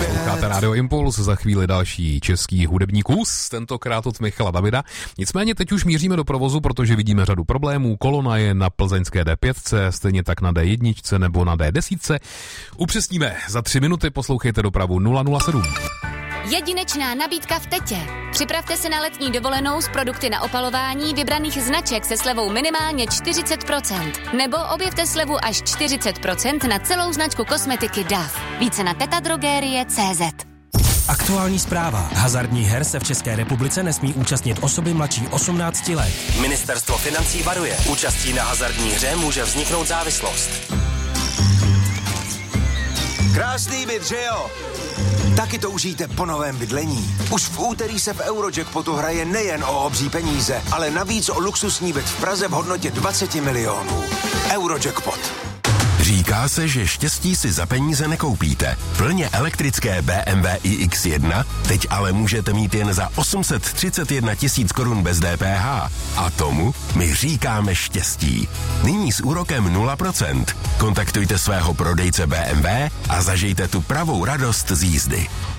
Posloucháte Radio Impuls, za chvíli další český hudební kus, tentokrát od Michala Davida. Nicméně teď už míříme do provozu, protože vidíme řadu problémů. Kolona je na plzeňské D5, stejně tak na D1 nebo na D10. Upřesníme, za 3 minuty poslouchejte dopravu 007. Jedinečná nabídka v Tetě. Připravte se na letní dovolenou s produkty na opalování vybraných značek se slevou minimálně 40%. Nebo objevte slevu až 40% na celou značku kosmetiky DAF. Více na tetadrogerie.cz. Aktuální zpráva. Hazardních her se v České republice nesmí účastnit osoby mladší 18 let. Ministerstvo financí varuje. Účastí na hazardní hře může vzniknout závislost. Krásný byt, že jo? Taky to užijte po novém bydlení. Už v úterý se v Eurojackpotu hraje nejen o obří peníze, ale navíc o luxusní byt v Praze v hodnotě 20 milionů. Eurojackpot. Říká se, že štěstí si za peníze nekoupíte. Plně elektrické BMW iX1 teď ale můžete mít jen za 831 000 korun bez DPH. A tomu my říkáme štěstí. Nyní s úrokem 0%. Kontaktujte svého prodejce BMW a zažijte tu pravou radost z jízdy.